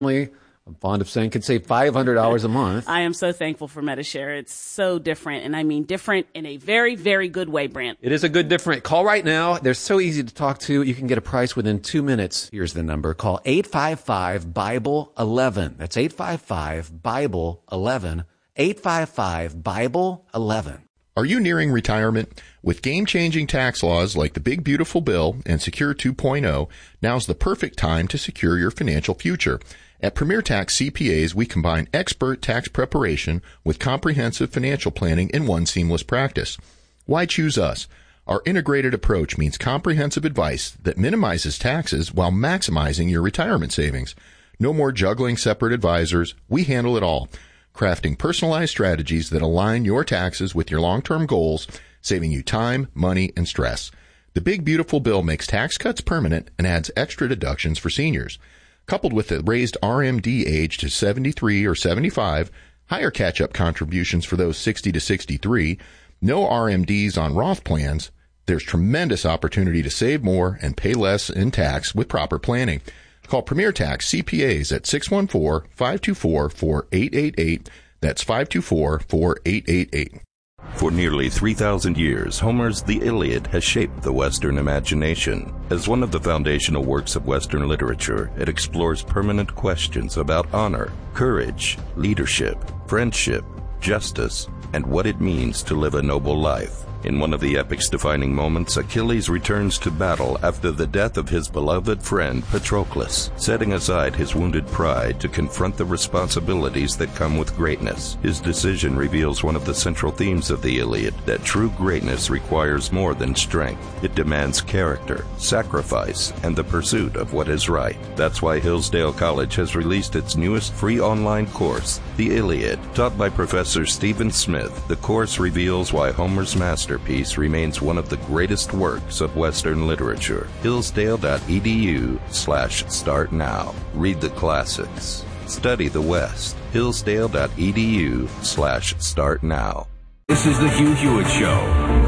I'm fond of saying, could save $500 a month. I am so thankful for Medi-Share. It's so different, and I mean different in a very, very good way, Brant. It is a good different. Call right now. They're so easy to talk to. You can get a price within 2 minutes. Here's the number. Call 855-BIBLE-11. That's 855-BIBLE-11. 855-BIBLE-11. Are you nearing retirement? With game-changing tax laws like the Big Beautiful Bill and Secure 2.0, now's the perfect time to secure your financial future. At Premier Tax CPAs, we combine expert tax preparation with comprehensive financial planning in one seamless practice. Why choose us? Our integrated approach means comprehensive advice that minimizes taxes while maximizing your retirement savings. No more juggling separate advisors. We handle it all, crafting personalized strategies that align your taxes with your long-term goals, saving you time, money, and stress. The Big Beautiful Bill makes tax cuts permanent and adds extra deductions for seniors. Coupled with the raised RMD age to 73 or 75, higher catch-up contributions for those 60 to 63, no RMDs on Roth plans, there's tremendous opportunity to save more and pay less in tax with proper planning. Call Premier Tax CPAs at 614-524-4888. That's 524-4888. For nearly 3,000 years, Homer's The Iliad has shaped the Western imagination. As one of the foundational works of Western literature, it explores permanent questions about honor, courage, leadership, friendship, justice, and what it means to live a noble life. In one of the epic's defining moments, Achilles returns to battle after the death of his beloved friend Patroclus, setting aside his wounded pride to confront the responsibilities that come with greatness. His decision reveals one of the central themes of the Iliad, that true greatness requires more than strength. It demands character, sacrifice, and the pursuit of what is right. That's why Hillsdale College has released its newest free online course, The Iliad. Taught by Professor Stephen Smith, the course reveals why Homer's masterpiece remains one of the greatest works of Western literature. Hillsdale.edu/start now. Read the classics. Study the West. Hillsdale.edu/start now. This is the Hugh Hewitt Show.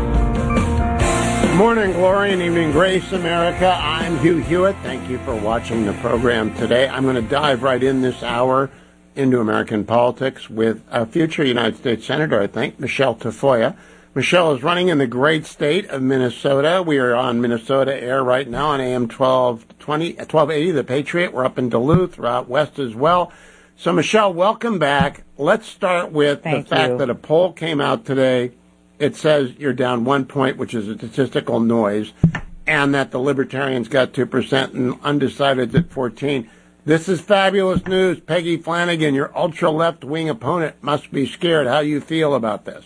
Morning glory and evening grace, America. I'm Hugh Hewitt. Thank you for watching the program today. I'm going to dive right in this hour into American politics with a future United States Senator, I think, Michelle Tafoya. Michelle is running in the great state of Minnesota. We are on Minnesota air right now on AM 1280, The Patriot. We're up in Duluth, we're out west as well. So, Michelle, welcome back. Let's start with the fact that a poll came out today. It says you're down 1 point, which is a statistical noise, and that the Libertarians got 2% and undecideds at 14%. This is fabulous news. Peggy Flanagan, your ultra-left-wing opponent, must be scared. How do you feel about this?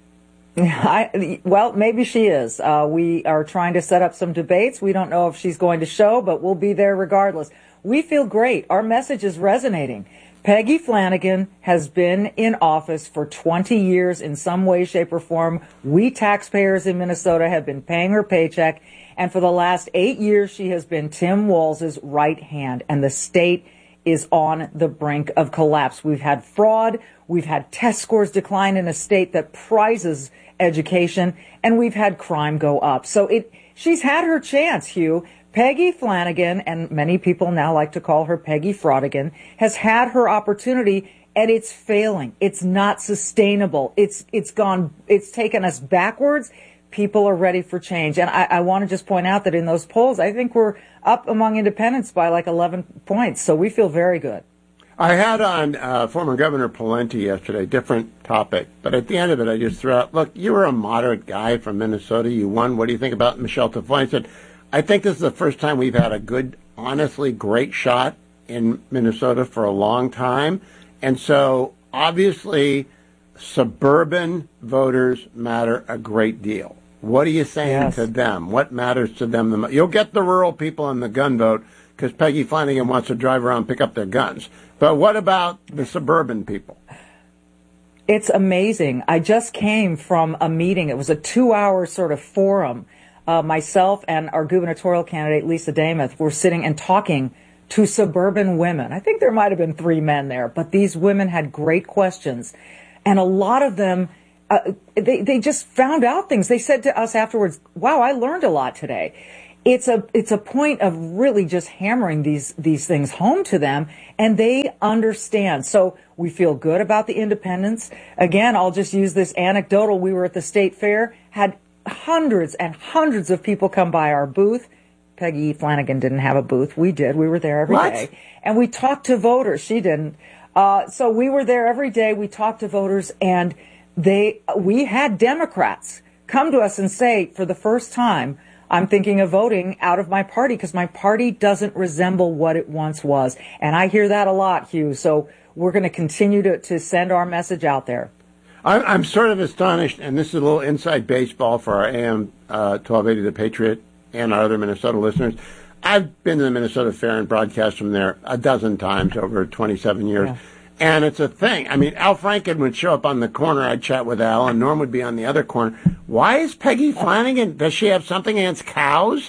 Well, maybe she is. We are trying to set up some debates. We don't know if she's going to show, but we'll be there regardless. We feel great. Our message is resonating. Peggy Flanagan has been in office for 20 years in some way, shape, or form. We taxpayers in Minnesota have been paying her paycheck. And for the last 8 years, she has been Tim Walz's right hand. And the state is on the brink of collapse. We've had fraud. We've had test scores decline in a state that prizes education, and we've had crime go up. So she's had her chance, Hugh. Peggy Flanagan, and many people now like to call her Peggy Fraudigan, has had her opportunity, and it's failing. It's not sustainable. It's taken us backwards. People are ready for change. And I want to just point out that in those polls, I think we're up among independents by like 11 points. So we feel very good. I had on former Governor Pawlenty yesterday, different topic, but at the end of it, I just threw out, look, you were a moderate guy from Minnesota. You won. What do you think about Michelle Tafoya? I said, I think this is the first time we've had a good, honestly great shot in Minnesota for a long time. And so, obviously, suburban voters matter a great deal. What are you saying to them? What matters to them the most? You'll get the rural people in the gun vote because Peggy Flanagan wants to drive around and pick up their guns. But what about the suburban people? It's amazing. I just came from a meeting. It was a 2-hour sort of forum. Myself and our gubernatorial candidate, Lisa Damuth, were sitting and talking to suburban women. I think there might have been 3 men there, but these women had great questions. And a lot of them, they just found out things. They said to us afterwards, wow, I learned a lot today. it's a point of really just hammering these things home to them, and they understand. So we feel good about the independence. Again, I'll just use this anecdotal. We were at the state fair, had hundreds and hundreds of people come by our booth. Peggy Flanagan didn't have a booth. We did. We were there every day. And we talked to voters. She didn't. So we were there every day. We talked to voters, and we had Democrats come to us and say, for the first time, I'm thinking of voting out of my party because my party doesn't resemble what it once was. And I hear that a lot, Hugh. So we're going to continue to send our message out there. I'm sort of astonished, and this is a little inside baseball for our AM 1280 The Patriot and our other Minnesota listeners. I've been to the Minnesota Fair and broadcast from there a dozen times over 27 years. Yeah. And it's a thing. I mean, Al Franken would show up on the corner. I'd chat with Al, and Norm would be on the other corner. Why is Peggy Flanagan? Does she have something against cows?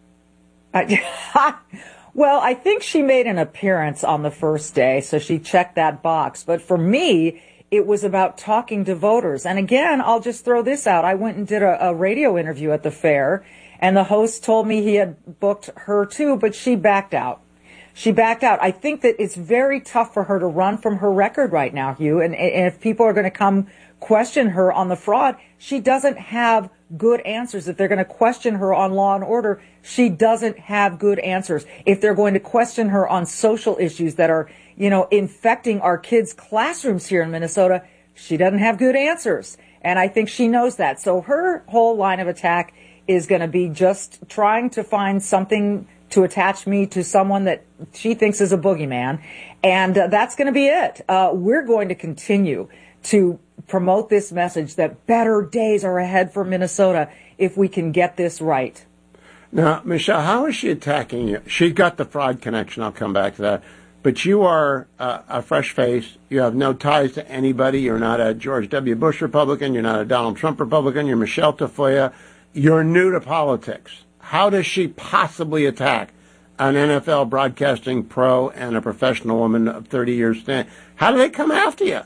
Well, I think she made an appearance on the first day, so she checked that box. But for me, it was about talking to voters. And again, I'll just throw this out. I went and did a radio interview at the fair, and the host told me he had booked her too, but she backed out. She backed out. I think that it's very tough for her to run from her record right now, Hugh. And if people are going to come question her on the fraud, she doesn't have good answers. If they're going to question her on law and order, she doesn't have good answers. If they're going to question her on social issues that are, infecting our kids' classrooms here in Minnesota, she doesn't have good answers. And I think she knows that. So her whole line of attack is going to be just trying to find something to attach me to someone that she thinks is a boogeyman. And that's going to be it. We're going to continue to promote this message that better days are ahead for Minnesota if we can get this right. Now, Michelle, how is she attacking you? She got the fraud connection. I'll come back to that. But you are a fresh face. You have no ties to anybody. You're not a George W. Bush Republican. You're not a Donald Trump Republican. You're Michelle Tafoya. You're new to politics. How does she possibly attack an NFL broadcasting pro and a professional woman of 30 years stand? How do they come after you?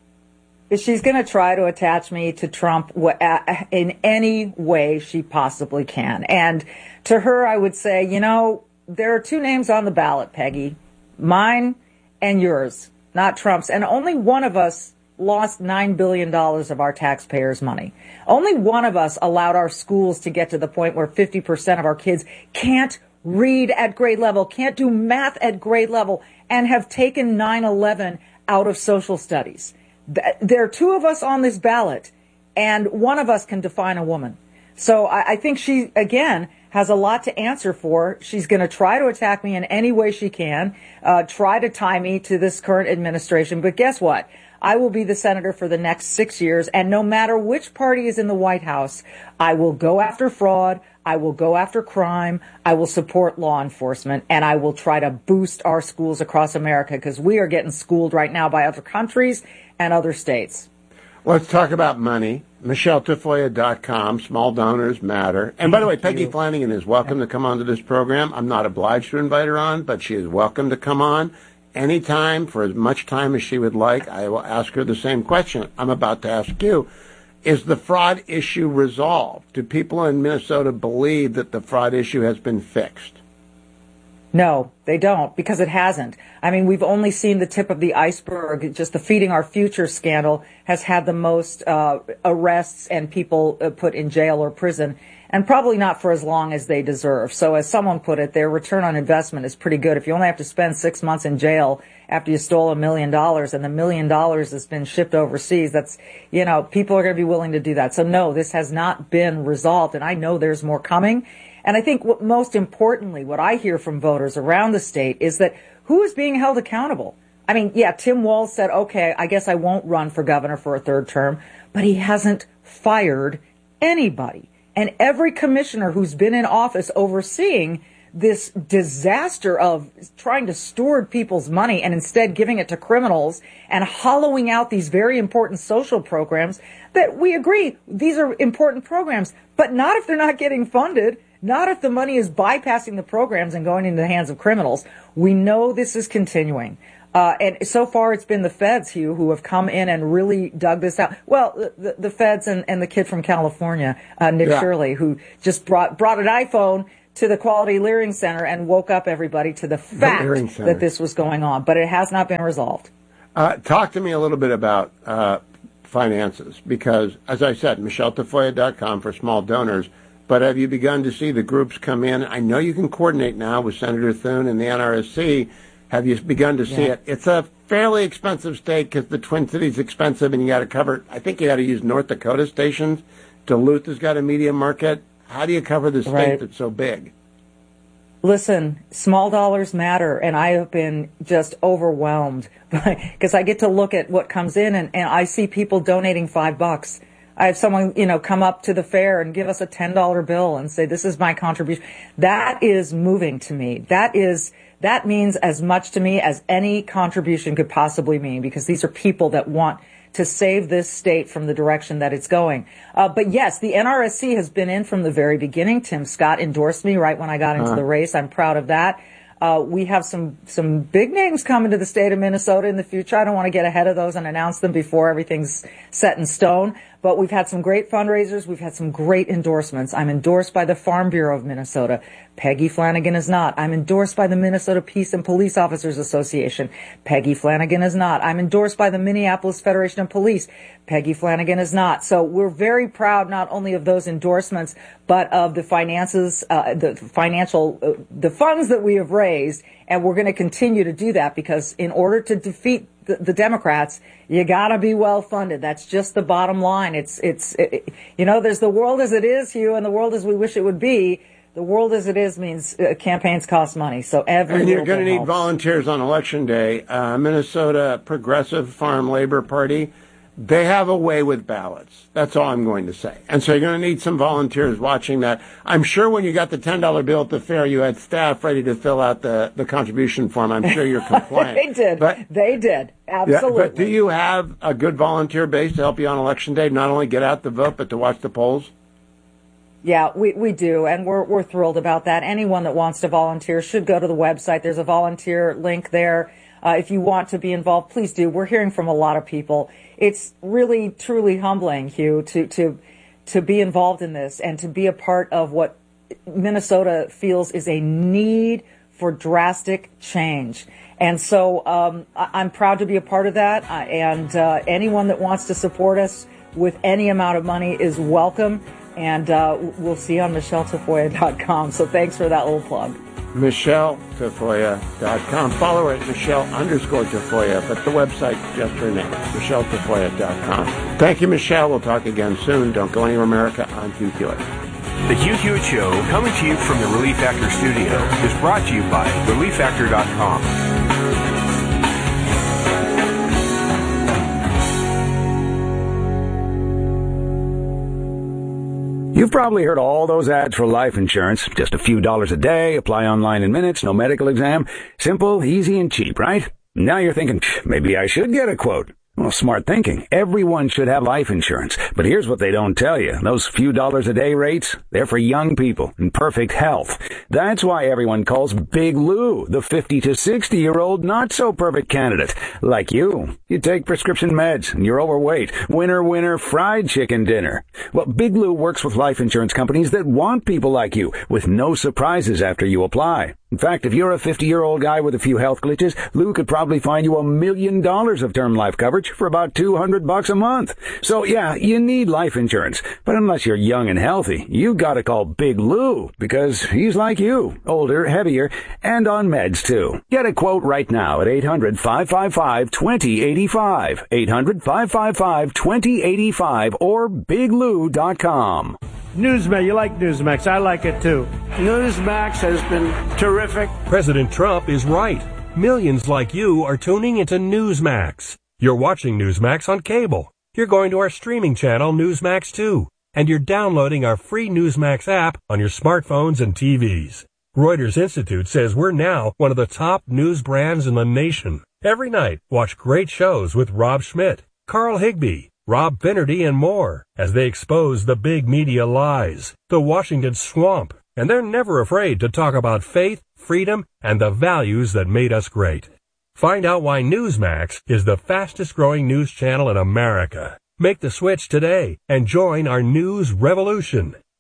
She's going to try to attach me to Trump in any way she possibly can. And to her, I would say, there are two names on the ballot, Peggy. Mine and yours, not Trump's. And only one of us lost $9 billion of our taxpayers' money. Only one of us allowed our schools to get to the point where 50% of our kids can't read at grade level, can't do math at grade level, and have taken 9/11 out of social studies. There are two of us on this ballot, and one of us can define a woman. So I think she, again, has a lot to answer for. She's going to try to attack me in any way she can, try to tie me to this current administration. But guess what? I will be the senator for the next 6 years, and no matter which party is in the White House, I will go after fraud, I will go after crime, I will support law enforcement, and I will try to boost our schools across America because we are getting schooled right now by other countries and other states. Let's talk about money. MichelleTafoya.com. Small donors matter. And by the way, Peggy Flanagan is welcome to come onto this program. I'm not obliged to invite her on, but she is welcome to come on anytime for as much time as she would like. I will ask her the same question I'm about to ask you. Is the fraud issue resolved? Do people in Minnesota believe that the fraud issue has been fixed? No, they don't, because it hasn't. I mean, we've only seen the tip of the iceberg. Just the Feeding Our Future scandal has had the most arrests and people put in jail or prison, and probably not for as long as they deserve. So as someone put it, their return on investment is pretty good. If you only have to spend 6 months in jail after you stole $1 million and the $1 million has been shipped overseas, that's, people are going to be willing to do that. So no, this has not been resolved, and I know there's more coming. And I think most importantly, what I hear from voters around the state is that who is being held accountable? I mean, yeah, Tim Walz said, okay, I guess I won't run for governor for a third term, but he hasn't fired anybody. And every commissioner who's been in office overseeing this disaster of trying to steward people's money and instead giving it to criminals and hollowing out these very important social programs that we agree, these are important programs, but not if they're not getting funded. Not if the money is bypassing the programs and going into the hands of criminals. We know this is continuing. And so far it's been the feds, Hugh, who have come in and really dug this out. Well, the feds and the kid from California, Nick Shirley, who just brought an iPhone to the Quality Learning Center and woke up everybody to the fact that this was going on. But it has not been resolved. Talk to me a little bit about finances, because, as I said, MichelleTafoya.com for small donors. But have you begun to see the groups come in? I know you can coordinate now with Senator Thune and the NRSC. Have you begun to see it? It's a fairly expensive state because the Twin Cities expensive, and you got to cover. I think you got to use North Dakota stations. Duluth has got a media market. How do you cover the state that's so big? Listen, small dollars matter, and I have been just overwhelmed because I get to look at what comes in, and I see people donating $5. I have someone, come up to the fair and give us a $10 bill and say, this is my contribution. That is moving to me. That means as much to me as any contribution could possibly mean, because these are people that want to save this state from the direction that it's going. But yes, the NRSC has been in from the very beginning. Tim Scott endorsed me right when I got into the race. I'm proud of that. We have some big names coming to the state of Minnesota in the future. I don't want to get ahead of those and announce them before everything's set in stone. But we've had some great fundraisers. We've had some great endorsements. I'm endorsed by the Farm Bureau of Minnesota. Peggy Flanagan is not. I'm endorsed by the Minnesota Peace and Police Officers Association. Peggy Flanagan is not. I'm endorsed by the Minneapolis Federation of Police. Peggy Flanagan is not. So we're very proud not only of those endorsements, but of the finances, the funds that we have raised. And we're going to continue to do that, because in order to defeat the Democrats, you got to be well funded. That's just the bottom line. There's the world as it is, Hugh, and the world as we wish it would be. The world as it is means campaigns cost money. So and you're going to need volunteers on Election Day. Minnesota Progressive Farm Labor Party, they have a way with ballots. That's all I'm going to say. And so you're going to need some volunteers watching that. I'm sure when you got the $10 bill at the fair, you had staff ready to fill out the contribution form. I'm sure you're compliant. They did. Absolutely. But do you have a good volunteer base to help you on Election Day, not only get out the vote, but to watch the polls? Yeah, we do, and we're thrilled about that. Anyone that wants to volunteer should go to the website. There's a volunteer link there. If you want to be involved, please do. We're hearing from a lot of people. It's really, truly humbling, Hugh, to be involved in this and to be a part of what Minnesota feels is a need for drastic change. And so I'm proud to be a part of that. And anyone that wants to support us with any amount of money is welcome. And we'll see you on MichelleTafoya.com. So thanks for that little plug. MichelleTafoya.com. Follow her at Michelle_Tafoya, but the website, just her name, MichelleTafoya.com. Thank you, Michelle. We'll talk again soon. Don't go anywhere, America. I'm Hugh Hewitt. The Hugh Hewitt Show, coming to you from the Relief Factor studio, is brought to you by ReliefFactor.com. You've probably heard all those ads for life insurance. Just a few dollars a day, apply online in minutes, no medical exam. Simple, easy, and cheap, right? Now you're thinking, maybe I should get a quote. Well, smart thinking. Everyone should have life insurance. But here's what they don't tell you. Those few dollars a day rates, they're for young people in perfect health. That's why everyone calls Big Lou the 50 to 60-year-old not-so-perfect candidate. Like you. You take prescription meds and you're overweight. Winner, fried chicken dinner. Well, Big Lou works with life insurance companies that want people like you with no surprises after you apply. In fact, if you're a 50-year-old guy with a few health glitches, Lou could probably find you $1 million of term life coverage for about $200 a month. So yeah, you need life insurance. But unless you're young and healthy, you gotta call Big Lou, because he's like you, older, heavier, and on meds too. Get a quote right now at 800-555-2085, 800-555-2085, or biglou.com. Newsmax, you like Newsmax. I like it too. Newsmax has been terrific. President Trump is right. Millions like you are tuning into Newsmax. You're watching Newsmax on cable. You're going to our streaming channel, Newsmax 2. And you're downloading our free Newsmax app on your smartphones and TVs. Reuters Institute says we're now one of the top news brands in the nation. Every night, watch great shows with Rob Schmidt, Carl Higbie, Rob Finnerty, and more as they expose the big media lies, the Washington swamp, and they're never afraid to talk about faith, freedom, and the values that made us great. Find out why Newsmax is the fastest growing news channel in America. Make the switch today and join our news revolution.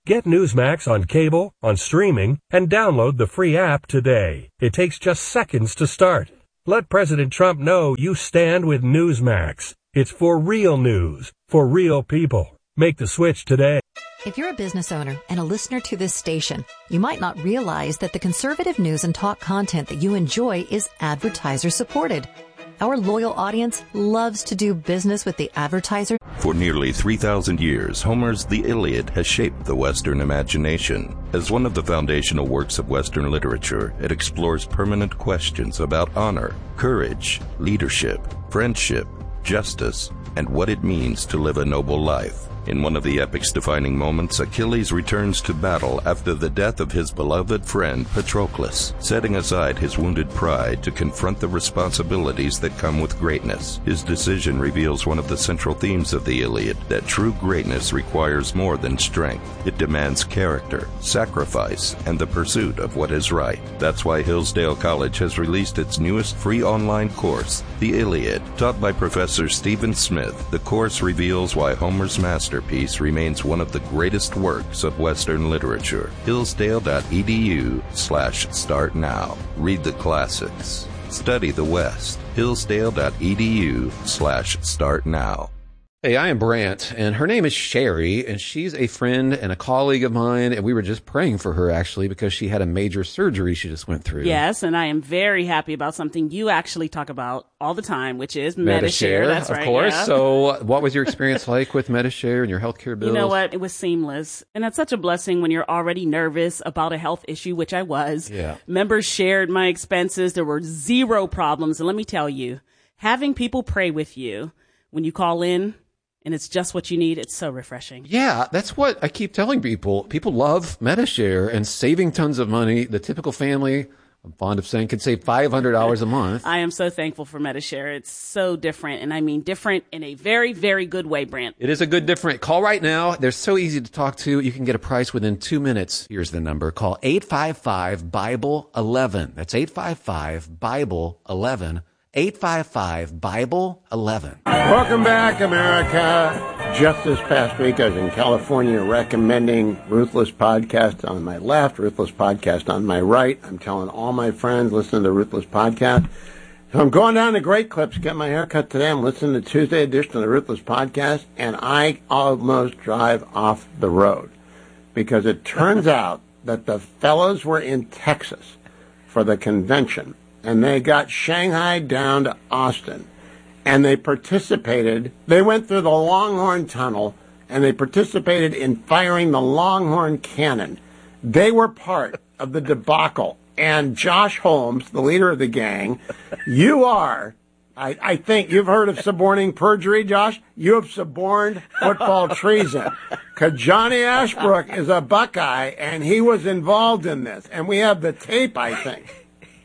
Get Newsmax on cable, on streaming, and download the free app today. It takes just seconds to start. Let President Trump know you stand with Newsmax. It's for real news, for real people. Make the switch today. If you're a business owner and a listener to this station, you might not realize that the conservative news and talk content that you enjoy is advertiser supported. Our loyal audience loves to do business with the advertiser. For nearly 3,000 years, Homer's The Iliad has shaped the Western imagination. As one of the foundational works of Western literature, it explores permanent questions about honor, courage, leadership, friendship, justice, and what it means to live a noble life. In one of the epic's defining moments, Achilles returns to battle after the death of his beloved friend Patroclus, setting aside his wounded pride to confront the responsibilities that come with greatness. His decision reveals one of the central themes of the Iliad, that true greatness requires more than strength. It demands character, sacrifice, and the pursuit of what is right. That's why Hillsdale College has released its newest free online course, The Iliad. Taught by Professor Stephen Smith, the course reveals why Homer's masterpiece remains one of the greatest works of Western literature. Hillsdale.edu/start now. Read the classics. Study the West. Hillsdale.edu/start now. Hey, I am Brant, and her name is Sherry, and she's a friend and a colleague of mine, and we were just praying for her, actually, because she had a major surgery she just went through. Yes, and I am very happy about something you actually talk about all the time, which is Medi-Share. That's right. Of course. Yeah. So what was your experience like with Medi-Share and your healthcare bills? You know what? It was seamless. And that's such a blessing when you're already nervous about a health issue, which I was. Yeah. Members shared my expenses. There were zero problems. And let me tell you, having people pray with you when you call in, and it's just what you need, it's so refreshing. Yeah, that's what I keep telling people. People love Medi-Share and saving tons of money. The typical family, I'm fond of saying, can save $500 a month. I am so thankful for Medi-Share. It's so different, and I mean different in a very, very good way, Brant. It is a good different. Call right now. They're so easy to talk to. You can get a price within 2 minutes. Here's the number. Call 855-BIBLE-11. That's 855-BIBLE-11. 855-BIBLE-11. Welcome back, America. Just this past week, I was in California recommending Ruthless Podcast on my left, Ruthless Podcast on my right. I'm telling all my friends, listen to the Ruthless Podcast. So I'm going down to Great Clips, get my hair cut today. I'm listening to Tuesday edition of the Ruthless Podcast, and I almost drive off the road because it turns out that the fellows were in Texas for the convention. And they got Shanghai down to Austin, and they participated. They went through the Longhorn Tunnel, and they participated in firing the Longhorn Cannon. They were part of the debacle. And Josh Holmes, the leader of the gang, you are, I think you've heard of suborning perjury, Josh? You have suborned football treason. Because Johnny Ashbrook is a Buckeye, and he was involved in this. And we have the tape, I think.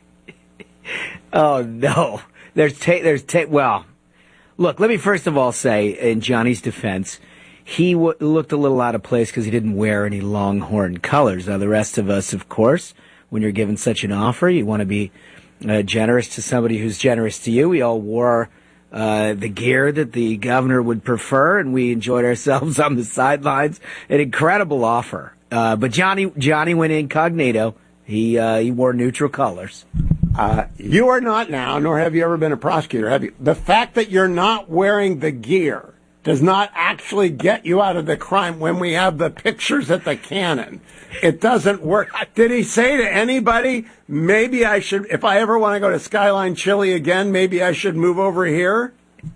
Oh, no. There's tape. Well, look, let me first of all say, in Johnny's defense, he looked a little out of place because he didn't wear any Longhorn colors. Now, the rest of us, of course, when you're given such an offer, you want to be generous to somebody who's generous to you. We all wore the gear that the governor would prefer, and we enjoyed ourselves on the sidelines. An incredible offer. But Johnny went incognito. He wore neutral colors. You are not now, nor have you ever been a prosecutor, have you? The fact that you're not wearing the gear does not actually get you out of the crime when we have the pictures at the cannon. It doesn't work. Did he say to anybody, maybe I should, if I ever want to go to Skyline Chili again, maybe I should move over here?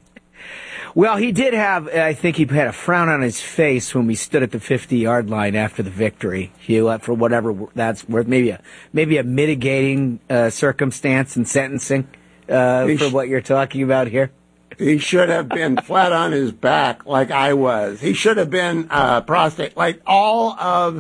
Well, he did have, I think he had a frown on his face when we stood at the 50-yard line after the victory, Hugh, for whatever that's worth. Maybe a mitigating circumstance in sentencing for what you're talking about here. He should have been flat on his back like I was. He should have been prostate, like all of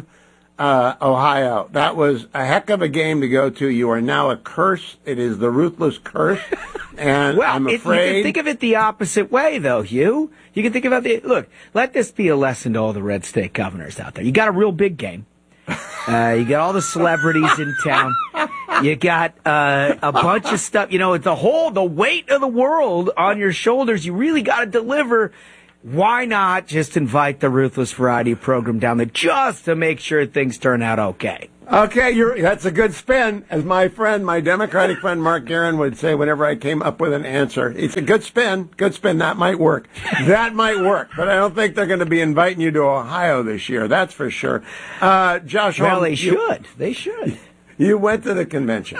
Ohio. That was a heck of a game to go to. You are now a curse. It is the Ruthless curse. And well, I'm afraid... you can think of it the opposite way, though, Hugh. You can think about look, let this be a lesson to all the red state governors out there. You got a real big game. You got all the celebrities in town. You got a bunch of stuff. You know, it's the weight of the world on your shoulders. You really got to deliver. why not just invite the Ruthless Variety program down there just to make sure things turn out okay? Okay, that's a good spin. As my Democratic friend Mark Guerin would say whenever I came up with an answer. It's a good spin. Good spin. That might work. That might work. But I don't think they're going to be inviting you to Ohio this year. That's for sure. Josh Well, Holm, they should. They should. You went to the convention.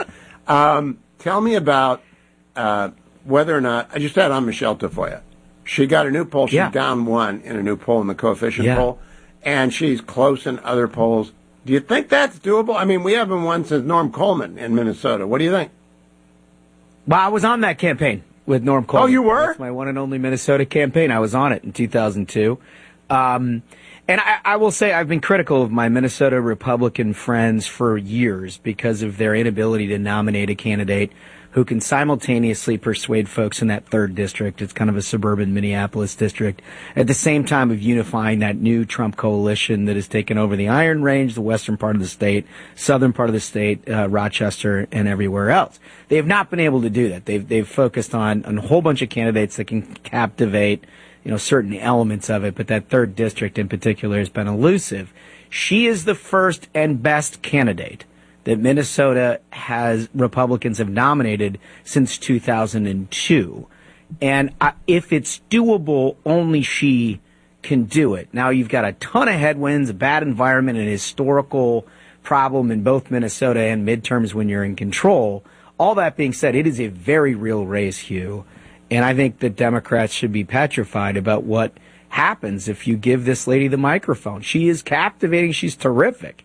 Tell me about whether or not, I just had on Michelle Tafoya. She got a new poll. She's down 1 in a new poll in the coefficient poll. And she's close in other polls. Do you think that's doable? I mean, we haven't won since Norm Coleman in Minnesota. What do you think? Well, I was on that campaign with Norm Coleman. Oh, you were? That's my one and only Minnesota campaign. I was on it in 2002. And I will say I've been critical of my Minnesota Republican friends for years because of their inability to nominate a candidate who can simultaneously persuade folks in that 3rd district. It's kind of a suburban Minneapolis district. At the same time of unifying that new Trump coalition that has taken over the Iron Range, the western part of the state, southern part of the state, Rochester, and everywhere else. They have not been able to do that. They've focused on a whole bunch of candidates that can captivate, certain elements of it, but that 3rd district in particular has been elusive. She is the first and best candidate that Minnesota Republicans have nominated since 2002. And if it's doable, only she can do it. Now, you've got a ton of headwinds, a bad environment, and a historical problem in both Minnesota and midterms when you're in control. All that being said, it is a very real race, Hugh. And I think that Democrats should be petrified about what happens if you give this lady the microphone. She is captivating. She's terrific.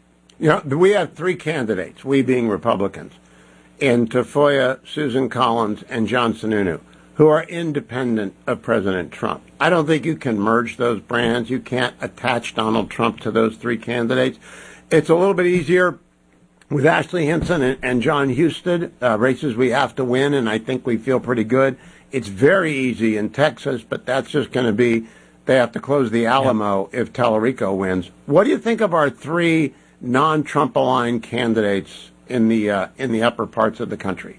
We have 3 candidates, we being Republicans, in Tafoya, Susan Collins, and John Sununu, who are independent of President Trump. I don't think you can merge those brands. You can't attach Donald Trump to those 3 candidates. It's a little bit easier with Ashley Hinson and John Husted, races we have to win, and I think we feel pretty good. It's very easy in Texas, but that's just going to be, they have to close the Alamo if Tallarico wins. What do you think of our 3 non-Trump aligned candidates in the upper parts of the country?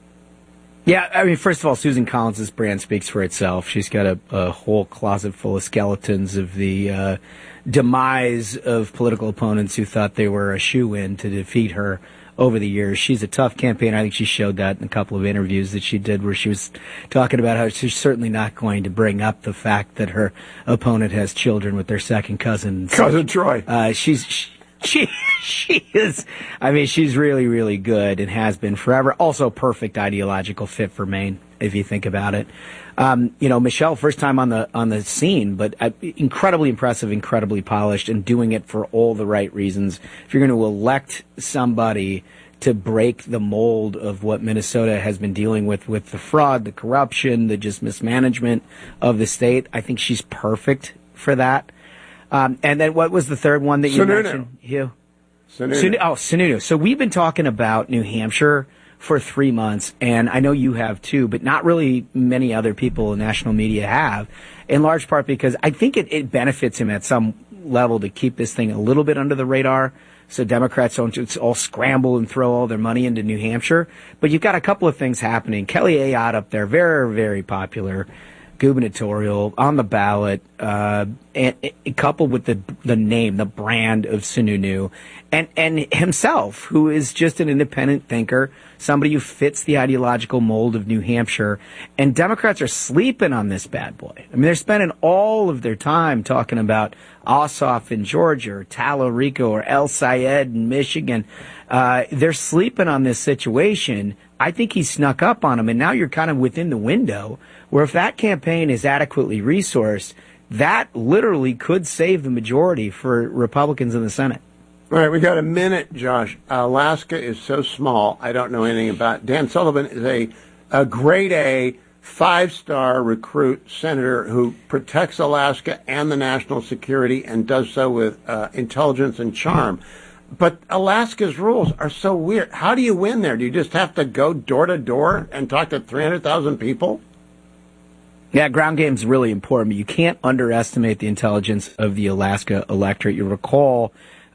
Yeah, I mean, first of all, Susan Collins' brand speaks for itself. She's got a whole closet full of skeletons of the demise of political opponents who thought they were a shoo-in to defeat her over the years. She's a tough campaigner. I think she showed that in a couple of interviews that she did where she was talking about how she's certainly not going to bring up the fact that her opponent has children with their second cousin. Cousin Troy. She is, I mean, she's really, really good and has been forever. Also perfect ideological fit for Maine, if you think about it. Michelle, first time on the scene, but incredibly impressive, incredibly polished, and doing it for all the right reasons. If you're going to elect somebody to break the mold of what Minnesota has been dealing with the fraud, the corruption, the just mismanagement of the state, I think she's perfect for that. And then what was the third one that you mentioned, Hugh? Sununu. So we've been talking about New Hampshire for 3 months, and I know you have too, but not really many other people in national media have, in large part because I think it benefits him at some level to keep this thing a little bit under the radar so Democrats don't just all scramble and throw all their money into New Hampshire. But you've got a couple of things happening. Kelly Ayotte up there, very, very popular, gubernatorial, on the ballot, and coupled with the name, the brand of Sununu, and himself, who is just an independent thinker, somebody who fits the ideological mold of New Hampshire. And Democrats are sleeping on this bad boy. I mean, they're spending all of their time talking about Ossoff in Georgia, or Tallarico, or El Sayed in Michigan. They're sleeping on this situation. I think he snuck up on them, and now you're kind of within the window where if that campaign is adequately resourced, that literally could save the majority for Republicans in the Senate. All right, we got a minute, Josh. Alaska is so small, I don't know anything about it. Dan Sullivan is a grade A, 5-star recruit senator who protects Alaska and the national security and does so with intelligence and charm. But Alaska's rules are so weird. How do you win there? Do you just have to go door to door and talk to 300,000 people? Yeah, ground game's really important, but you can't underestimate the intelligence of the Alaska electorate. You recall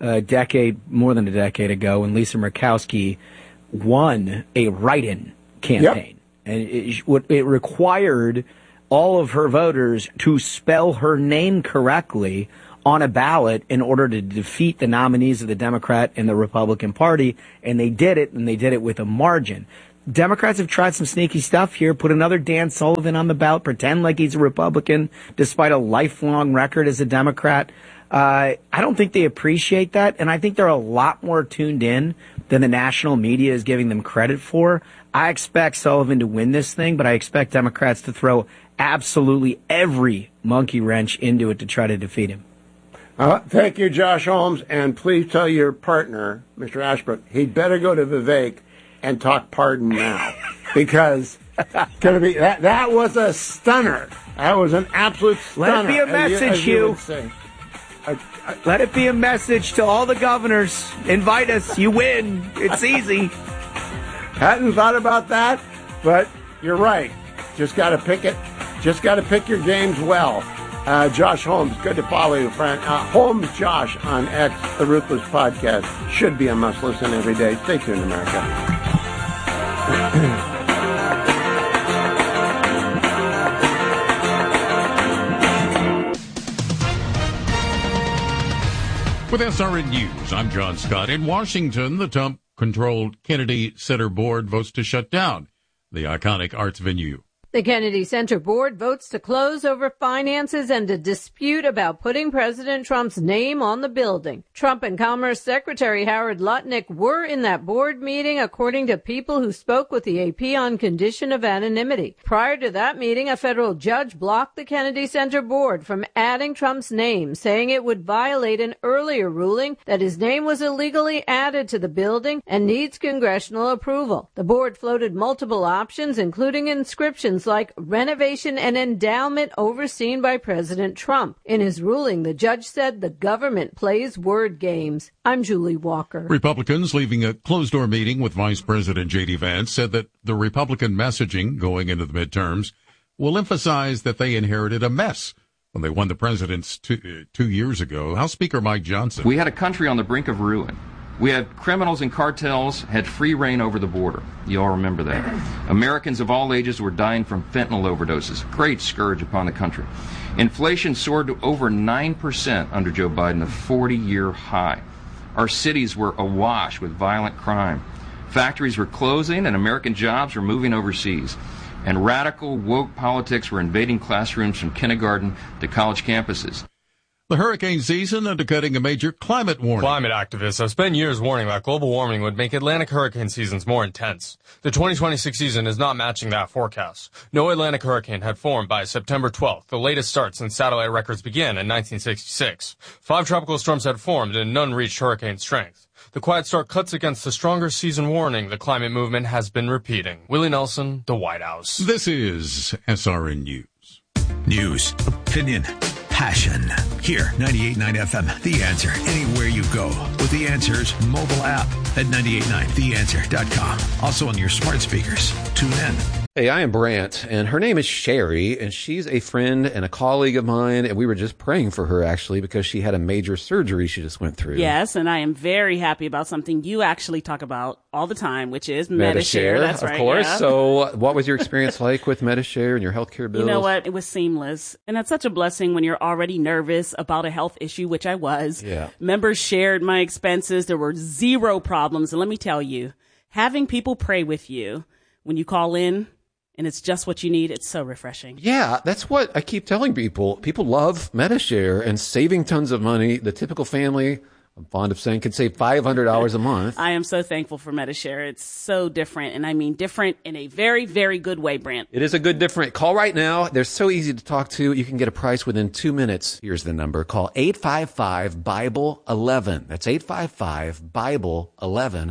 more than a decade ago when Lisa Murkowski won a write-in campaign. Yep. And it required all of her voters to spell her name correctly on a ballot in order to defeat the nominees of the Democrat and the Republican Party. And they did it, and they did it with a margin. Democrats have tried some sneaky stuff here, put another Dan Sullivan on the ballot, pretend like he's a Republican, despite a lifelong record as a Democrat. I don't think they appreciate that, and I think they're a lot more tuned in than the national media is giving them credit for. I expect Sullivan to win this thing, but I expect Democrats to throw absolutely every monkey wrench into it to try to defeat him. Thank you, Josh Holmes, and please tell your partner, Mr. Ashbrook, he'd better go to Vivek and talk pardon now, because that was a stunner. That was an absolute stunner. Let it be a message, Hugh. Let it be a message to all the governors. Invite us. You win. It's easy. Hadn't thought about that, but you're right. Just got to pick it. Just got to pick your games well. Josh Holmes, good to follow you, friend. Holmes Josh on X, the Ruthless Podcast. Should be a must listen every day. Stay tuned, America. With SRN News, I'm John Scott. In Washington, the Trump-controlled Kennedy Center Board votes to shut down the iconic arts venue. The Kennedy Center Board votes to close over finances and a dispute about putting President Trump's name on the building. Trump and Commerce Secretary Howard Lutnick were in that board meeting, according to people who spoke with the AP on condition of anonymity. Prior to that meeting, a federal judge blocked the Kennedy Center Board from adding Trump's name, saying it would violate an earlier ruling that his name was illegally added to the building and needs congressional approval. The board floated multiple options, including inscriptions like renovation and endowment overseen by President Trump. In his ruling, the judge said the government plays word games. I'm Julie Walker. Republicans leaving a closed-door meeting with Vice President J.D. Vance said that the Republican messaging going into the midterms will emphasize that they inherited a mess when they won the presidency 2 years ago. House Speaker Mike Johnson. We had a country on the brink of ruin. We had criminals and cartels had free reign over the border. You all remember that. Americans of all ages were dying from fentanyl overdoses, great scourge upon the country. Inflation soared to over 9% under Joe Biden, a 40-year high. Our cities were awash with violent crime. Factories were closing and American jobs were moving overseas. And radical, woke politics were invading classrooms from kindergarten to college campuses. The hurricane season undercutting a major climate warning. Climate activists have spent years warning that global warming would make Atlantic hurricane seasons more intense. The 2026 season is not matching that forecast. No Atlantic hurricane had formed by September 12th, the latest start since satellite records began in 1966. 5 tropical storms had formed and none reached hurricane strength. The quiet start cuts against the stronger season warning the climate movement has been repeating. Willie Nelson, The White House. This is SRN News. News, opinion, passion. Here, 98.9 FM, The Answer. Anywhere you go with The Answer's mobile app at 98.9theanswer.com. Also on your smart speakers. Tune in. Hey, I am Brant, and her name is Sherry, and she's a friend and a colleague of mine, and we were just praying for her, actually, because she had a major surgery she just went through. Yes, and I am very happy about something you actually talk about all the time, which is Medi-Share. That's right. Of course. Yeah. So what was your experience like with Medi-Share and your healthcare bills? You know what? It was seamless. And it's such a blessing when you're already nervous about a health issue, which I was. Yeah. Members shared my expenses. There were 0 problems. And let me tell you, having people pray with you when you call in, and it's just what you need, it's so refreshing. Yeah, that's what I keep telling people. People love Medi-Share and saving tons of money. The typical family, I'm fond of saying, can save $500 a month. I am so thankful for Medi-Share. It's so different, and I mean different in a very, very good way, Brant. It is a good different. Call right now. They're so easy to talk to. You can get a price within 2 minutes. Here's the number. Call 855-BIBLE-11. That's 855-BIBLE-11.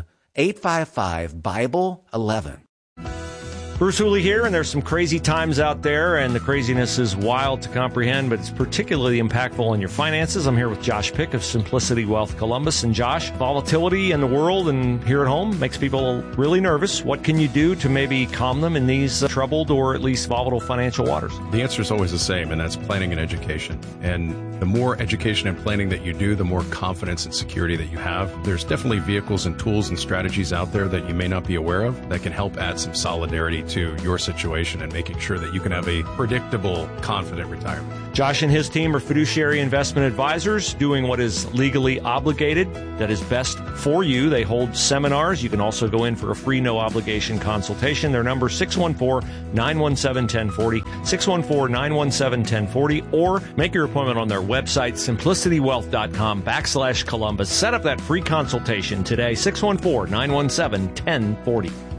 855-BIBLE-11. Bruce Hooley here, and there's some crazy times out there, and the craziness is wild to comprehend, but it's particularly impactful on your finances. I'm here with Josh Pick of Simplicity Wealth Columbus. And Josh, volatility in the world and here at home makes people really nervous. What can you do to maybe calm them in these troubled or at least volatile financial waters? The answer is always the same, and that's planning and education. And the more education and planning that you do, the more confidence and security that you have. There's definitely vehicles and tools and strategies out there that you may not be aware of that can help add some solidarity to your situation and making sure that you can have a predictable, confident retirement. Josh and his team are fiduciary investment advisors doing what is legally obligated, that is best for you. They hold seminars. You can also go in for a free, no-obligation consultation. Their number, 614-917-1040, 614-917-1040, or make your appointment on their website, simplicitywealth.com/Columbus. Set up that free consultation today, 614-917-1040.